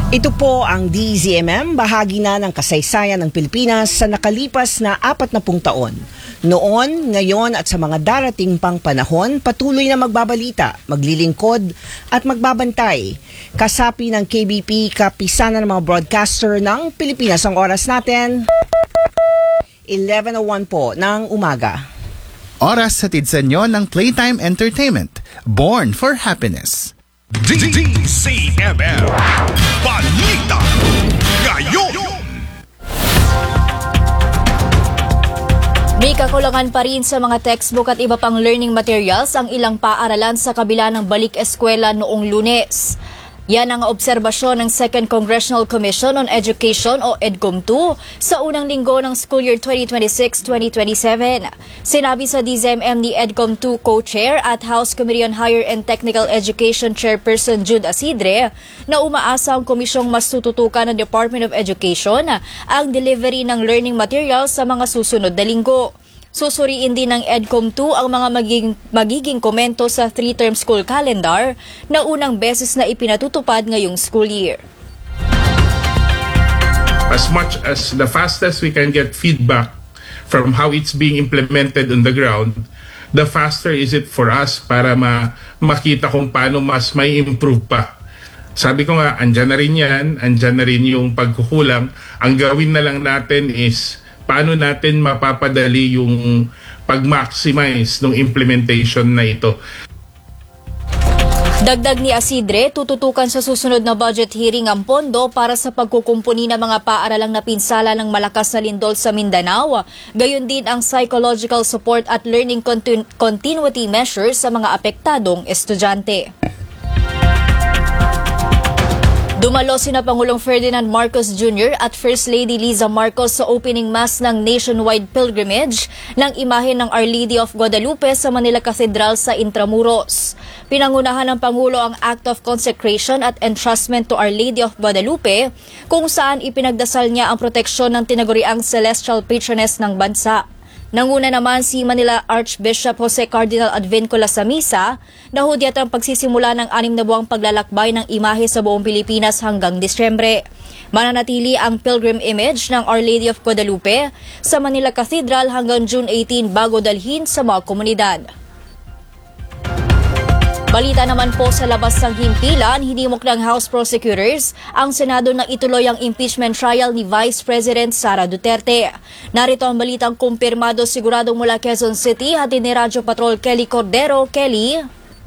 Ito po ang DZMM, bahagi na ng kasaysayan ng Pilipinas sa nakalipas na 40 taon. Noon, ngayon at sa mga darating pang panahon, patuloy na magbabalita, maglilingkod at magbabantay. Kasapi ng KBP, kapisanan ng mga broadcaster ng Pilipinas. Ang oras natin, 11:01 po ng umaga. Oras hatid sa inyo ng Playtime Entertainment, Born for Happiness. DZMM Balita Ngayon. May kakulangan pa rin sa mga textbook at iba pang learning materials ang ilang paaralan sa kabila ng balik eskwela noong Lunes. Yan ang obserbasyon ng Second Congressional Commission on Education o EDCOM-2 sa unang linggo ng school year 2026-2027. Sinabi sa DZMM ni EDCOM-2 Co-Chair at House Committee on Higher and Technical Education Chairperson Jude Asidre na umaasa ang komisyong mas tututukan ng Department of Education ang delivery ng learning materials sa mga susunod na linggo. Susuriin din ng EDCOM-2 ang mga magiging komento sa 3-term school calendar na unang beses na ipinatutupad ngayong school year. As much as the fastest we can get feedback from how it's being implemented on the ground, the faster is it for us para makita kung paano mas may improve pa. Sabi ko nga, andyan na rin yan, andyan na rin yung pagkukulang. Ang gawin na lang natin is paano natin mapapadali yung pag-maximize ng implementation na ito. Dagdag ni Asidre, tututukan sa susunod na budget hearing ang pondo para sa pagkukumpuni ng mga paaralang napinsala ng malakas na lindol sa Mindanao. Gayon din ang psychological support at learning continuity measures sa mga apektadong estudyante. Dumalo sina Pangulong Ferdinand Marcos Jr. at First Lady Liza Marcos sa opening mass ng nationwide pilgrimage ng imahe ng Our Lady of Guadalupe sa Manila Cathedral sa Intramuros. Pinangunahan ng Pangulo ang Act of Consecration at Entrustment to Our Lady of Guadalupe kung saan ipinagdasal niya ang proteksyon ng tinaguriang Celestial Patroness ng bansa. Nanguna naman si Manila Archbishop Jose Cardinal Advincula sa misa na hudyat ang pagsisimula ng 6 na buwang paglalakbay ng imahe sa buong Pilipinas hanggang Disyembre. Mananatili ang pilgrim image ng Our Lady of Guadalupe sa Manila Cathedral hanggang June 18 bago dalhin sa mga komunidad. Balita naman po sa labas ng himpilan, hinimok ng House Prosecutors ang Senado na ituloy ang impeachment trial ni Vice President Sara Duterte. Narito ang balitang kumpirmado siguradong mula Quezon City, hatid ni Radyo Patrol Kelly Cordero. Kelly?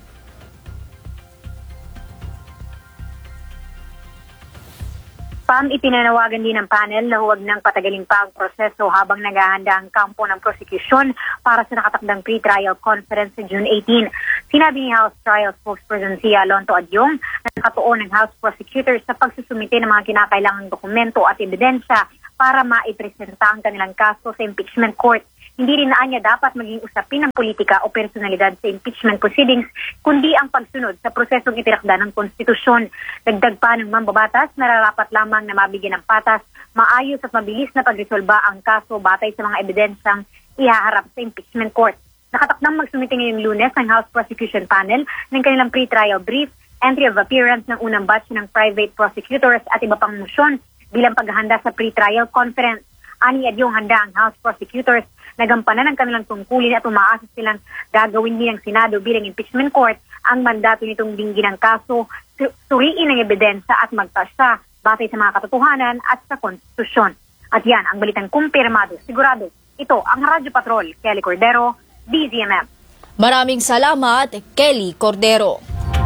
Ipinanawagan din ng panel na huwag nang patagalin pa ang proseso habang naghahanda ang kampo ng prosecution para sa nakatakdang pre-trial conference sa June 18. Sinabi ni House Trial Spokesperson si Alonto Adyong na nakatuon ng House Prosecutors sa pagsusumite ng mga kinakailangang dokumento at ebidensya para maipresenta ang kanilang kaso sa impeachment court. Hindi rin naanya dapat maging usapin ng politika o personalidad sa impeachment proceedings, kundi ang pagsunod sa prosesong itinakda ng konstitusyon. Dagdag pa ng mambabatas, nararapat lamang na mabigyan ng patas, maayos at mabilis na pagresolba ang kaso batay sa mga ebidensyang ihaharap sa impeachment court. Nakatakdang magsumite ngayong Lunes ang House Prosecution Panel ng kanilang pre-trial brief, entry of appearance ng unang batch ng private prosecutors at iba pang motion bilang paghahanda sa pre-trial conference. Ani Adyong handa ang House Prosecutors na gampanan ang kanilang tungkulin at umaasa silang gagawin din ng Senado bilang impeachment court ang mandato nitong dinggin ng kaso, suriin ang ebidensya at magpasa batay sa mga katotohanan at sa konstitusyon. At yan ang balitang kumpirmado, sigurado. Ito ang Radyo Patrol, Kelly Cordero, DZMM. Maraming salamat, Kelly Cordero.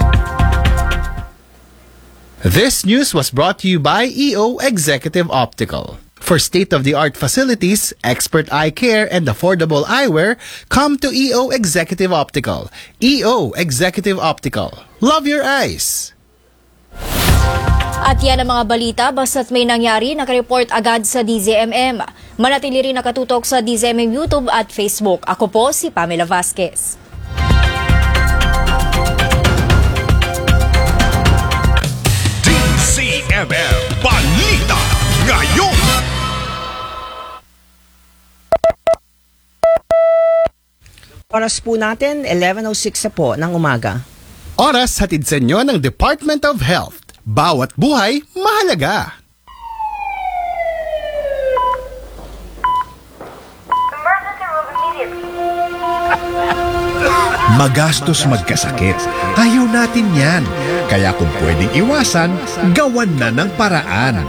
This news was brought to you by EO Executive Optical. For state-of-the-art facilities, expert eye care, and affordable eyewear, come to EO Executive Optical. EO Executive Optical. Love your eyes! At yan ang mga balita, basta't may nangyari, nakareport agad sa DZMM. Manatili rin nakatutok sa DZMM YouTube at Facebook. Ako po si Pamela Vasquez. DZMM Balita Ngayon. Oras po natin, 11:06 na po ng umaga. Oras hatid sa inyo ng Department of Health. Bawat buhay mahalaga. Magastos magkasakit. Ayaw natin yan. Kaya kung pwedeng iwasan, gawan na ng paraan.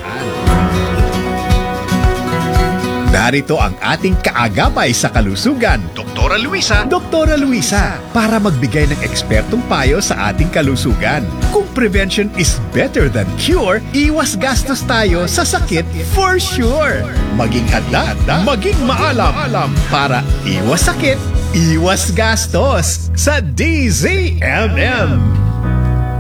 Narito ang ating kaagapay sa kalusugan, Doktora Luisa, para magbigay ng ekspertong payo sa ating kalusugan. Kung prevention is better than cure, iwas gastos tayo sa sakit for sure. Maging handa, maging maalam para iwas sakit, iwas gastos sa DZMM.